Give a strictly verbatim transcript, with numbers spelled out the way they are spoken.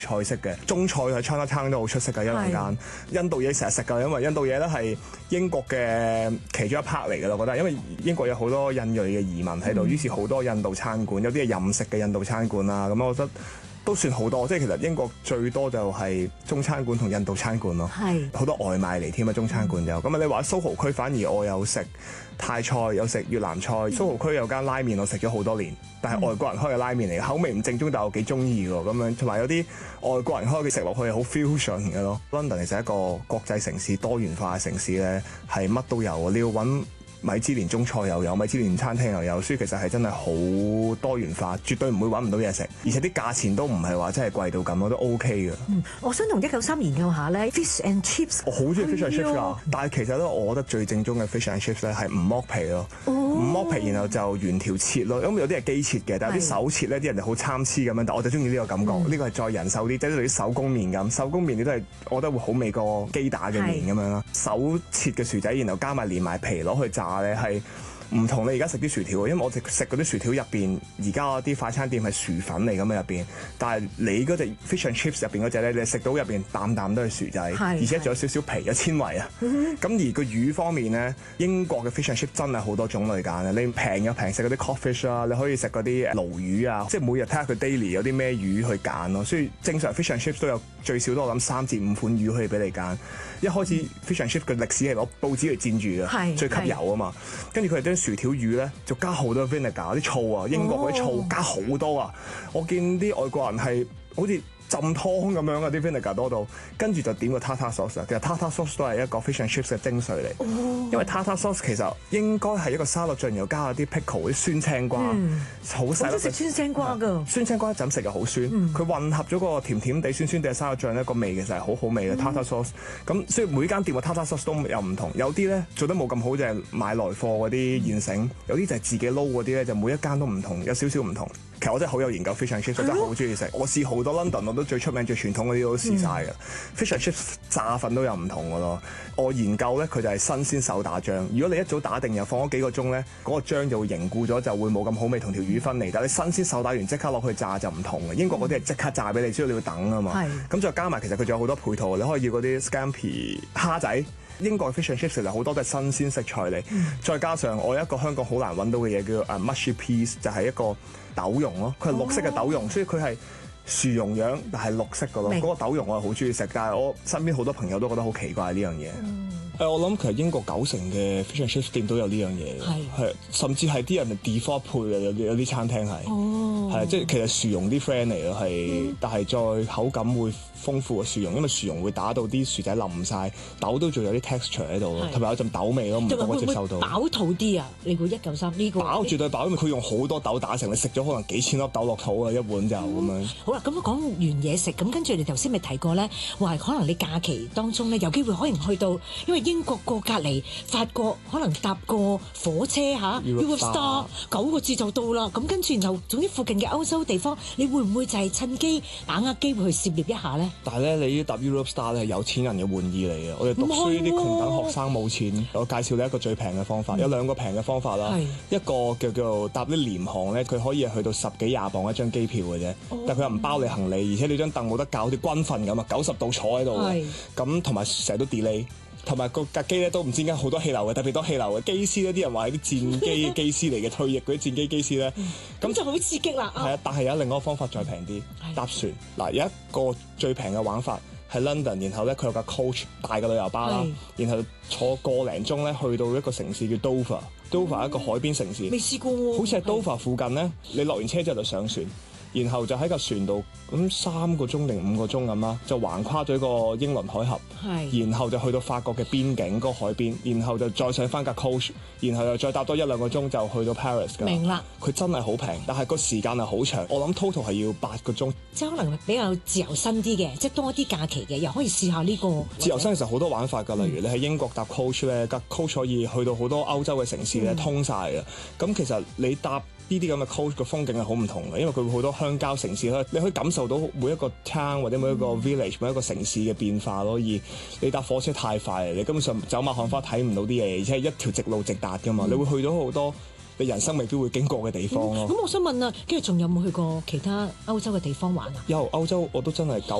菜式嘅中菜喺 Chinatown 都好出色嘅一兩間。印度嘢成日食㗎，因為印度嘢咧係英國嘅其中一 part 嚟㗎啦，我覺得，因為英國有好多印裔嘅移民喺度，嗯、於是好多印度餐館，有啲係任食嘅印度餐館啦，咁我覺得都算好多。即係其實英國最多就係中餐館同印度餐館咯，好多外賣嚟添啊，中餐館有。咁啊、嗯，你話蘇豪區反而我有食泰菜，有食越南菜。蘇、嗯、豪區有間拉麵我食咗好多年，但係外國人開嘅拉麵嚟嘅，口味唔正宗，但我幾中意喎。咁樣同埋有啲外國人開嘅食落去係好 fusion 嘅咯。London 其實係一個國際城市，多元化嘅城市咧，係乜都有。你要揾米芝蓮中菜又有，米芝蓮餐廳又有，所以其實係真係好多元化，絕對唔會揾唔到嘢食，而且啲價錢都唔係話真係貴到咁，我都 OK 嘅。 嗯，我想同一九三研究下咧 fish and chips。 我好中意 fish and chips 㗎，但係其實咧，我覺得最正宗嘅 fish and chips 咧係唔剝皮咯，唔剝、哦、皮然後就原條切咯，咁有啲係機切嘅，但係啲手切咧，啲人就好參差咁樣，但我就中意呢個感覺，呢、嗯、個係再人手啲，即係類似手工麵咁，手工麵你都係我覺得會好味過機打嘅麵咁樣啦，手切嘅薯仔，然後加埋連埋皮攞去炸咧係。唔同你而家食啲薯條，因為我食食嗰啲薯條入邊，而家啲快餐店係薯粉嚟咁嘅入邊，但係你嗰隻 fish and chips 入邊嗰隻咧，你食到入邊啖啖都係薯仔，是而且仲有少少皮有纖維啊。咁、嗯、而個魚方面咧，英國嘅 fish and chips 真係好多種類揀啊！你平有平食嗰啲 cod fish 啦，你可以食嗰啲鱸魚啊，即係每日睇下佢 daily 有啲咩魚去揀咯。所以正常 fish and chips 都有最少都我諗三至五款魚可以俾你揀。一開始 fish and chips 嘅歷史係攞報紙嚟煎住嘅，最吸油啊嘛。跟住佢哋將薯條魚咧就加好多 vinegar 啲醋啊，英國嗰啲醋、oh. 加好多啊。我見啲外國人係好似浸湯咁樣啊，啲 vinegar 多到，跟住就點個 tartar sauce 啊。其實 tartar sauce 都係一個 fish and chips 嘅精髓嚟，oh. 因為 tartar sauce 其實應該係一個沙律醬，又加咗啲 pickle 啲酸青瓜，好細粒。我中意食酸青瓜㗎。酸青瓜一陣食又好酸，佢、mm. 混合咗個甜甜地、酸酸地嘅沙律醬咧，個味其實係好好味嘅 tartar sauce。咁所以每間店嘅 tartar sauce 都有唔同，有啲咧做得冇咁好就係買來貨嗰啲現成，有啲就係自己撈嗰啲咧，就每一間都唔同，有少少唔同。其實我真係好有研究 fish and chips，真係好中意食。我試好多 London，我都最出名、最傳統嗰啲都試晒嘅。嗯、fish and chips 炸粉都有唔同嘅咯。我研究咧，佢就係新鮮手打漿。如果你一早打定又放咗幾個鐘咧，嗰、嗰個漿就會凝固咗，就會冇咁好味，同條魚分離。但係你新鮮手打完即刻落去炸就唔同嘅。英國嗰啲係即刻炸俾你，需要你要等啊嘛。咁再、嗯、加埋其實佢仲有好多配套，你可以要嗰啲 scampi 蝦仔。英國嘅 fish and chips 其實好多都係新鮮食材嚟，嗯、再加上我有一個香港好難揾到嘅嘢叫誒 mushy peas，就係一個豆蓉咯，佢係綠色嘅豆蓉，哦、所以佢係薯蓉樣，但係綠色嘅咯。嗰白個豆蓉我係好中意食，但係我身邊好多朋友都覺得好奇怪呢樣嘢。嗯誒，我諗其實英國九成嘅 fish and chips 店都有呢樣嘢嘅，係是甚至係啲人 default 配嘅，有啲有啲餐廳係，係、哦、即係其實薯蓉啲 friend 嚟咯，係，嗯、但係再口感會豐富嘅薯蓉，因為薯蓉會打到啲薯仔腍晒，豆都仲有啲 texture 喺度，同埋是有陣豆味咯，唔覺得接受到。飽肚啲啊？你估一九三呢個？飽絕對飽，因為佢用好多豆打成，你食咗可能幾千粒豆落肚啊，一碗就咁樣。嗯、好啦，咁講完嘢食，咁跟住你頭先咪提過咧，話可能你假期當中咧有機會可能去到，因為英國過隔離法國，可能搭個火車嚇 Eurostar 九個字就到啦。咁跟住然後總之附近嘅歐洲地方，你會唔會就係趁機把握機會去涉獵一下咧？但係咧，你呢搭 Eurostar 咧係有錢人嘅玩意嚟嘅。我哋讀書啲窮等學生冇錢，我介紹你一個最平嘅方法，有兩個平嘅方法啦。一個叫叫做搭啲廉航咧，佢可以去到十幾廿磅一張機票嘅啫，但係佢又唔包你行李，而且你張凳冇得搞，好似軍訓咁啊，九十度坐喺度嘅。咁同埋成日都 delay。同埋個架機咧都唔知點解好多氣流嘅，特別多氣流嘅機師呢，啲人話係啲戰機機師嚟嘅，退役嗰啲戰機機師咧，咁、嗯、就好刺激啦。係啊，但係有另一個方法再平啲，搭船嗱，有一個最平嘅玩法係 London，然後咧佢有架 coach 大嘅旅遊巴啦，是然後坐個零鐘咧去到一個城市叫 Dover，Dover 係一個海邊城市，未試過喎，好似係 Dover 附近咧，你落完車之後就上船。然後就喺架船度咁三個鐘定五個鐘咁啦，就橫跨咗個英倫海峽，是然後就去到法國嘅邊境嗰個海邊，然後就再上翻架 coach，然後又再搭多一兩個鐘就去到 Paris 㗎。明啦，佢真係好平，但係個時間係好長，我諗 total 係要八個鐘。即係可能比較自由身啲嘅，即係多啲假期嘅，又可以試下呢個。自由身其實好多玩法㗎，例如你喺英國搭 coach 咧，架 coach 可以去到好多歐洲嘅城市咧，嗯、通晒嘅。咁其實你搭呢啲咁嘅 coach 個風景係好唔同嘅，因為佢會好多鄉郊城市咧，你可以感受到每一個 town 或者每一個 village、嗯、每一個城市嘅變化咯。而你搭火車太快，你根本上走馬看花睇唔到啲嘢，而且係一條直路直達㗎嘛。嗯、你會去到好多你人生未必會經過嘅地方咯。 咁我想問啊，跟住仲有冇去過其他歐洲嘅地方玩啊？ 有歐洲我都真係九